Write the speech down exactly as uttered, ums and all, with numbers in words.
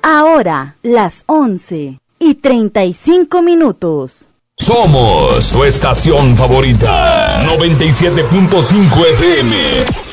Ahora, las once y treinta y cinco minutos. Somos tu estación favorita, noventa y siete punto cinco F M.